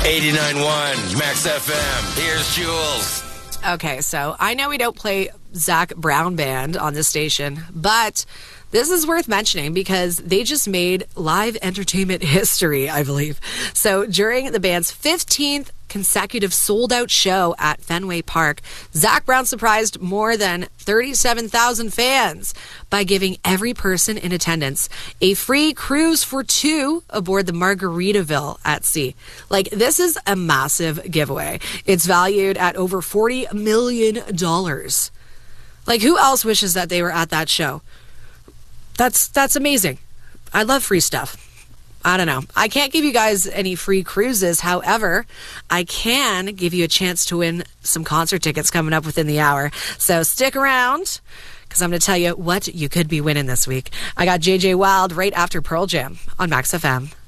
89.1 Max FM. Here's Jules. Okay, so I know we don't play Zac Brown Band on this station, but this is worth mentioning because they just made live entertainment history, I believe. So during the band's 15th consecutive sold-out show at Fenway Park, Zac Brown surprised more than 37,000 fans by giving every person in attendance a free cruise for two aboard the Margaritaville at sea. Like, this is a massive giveaway. It's valued at over $40 million. Like, who else wishes that they were at that show? That's amazing. I love free stuff. I don't know. I can't give you guys any free cruises. However, I can give you a chance to win some concert tickets coming up within the hour. So stick around because I'm going to tell you what you could be winning this week. I got JJ Wild right after Pearl Jam on Max FM.